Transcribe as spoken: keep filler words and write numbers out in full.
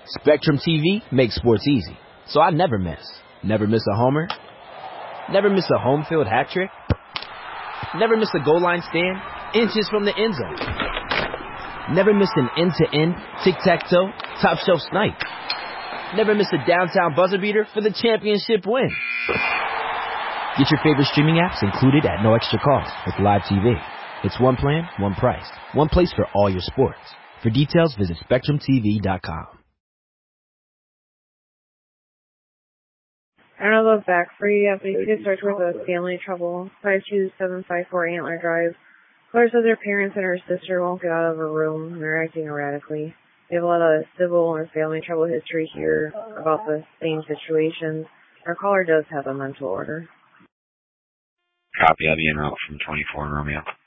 Spectrum T V makes sports easy, so I never miss. Never miss a homer. Never miss a home field hat trick. Never miss a goal line stand inches from the end zone. Never miss an end-to-end, tic-tac-toe, top-shelf snipe. Never miss a downtown buzzer beater for the championship win. Get your favorite streaming apps included at no extra cost with Live T V. It's one plan, one price, one place for all your sports. For details, visit spectrum t v dot com. I don't know the back for you yet, but you could search with a family trouble. five two seven five four Antler Drive. Claire says her parents and her sister won't get out of her room and they're acting erratically. We have a lot of civil or family trouble history here about the same situations. Our caller does have a mental order. Copy, I'll be en route from twenty-four Romeo.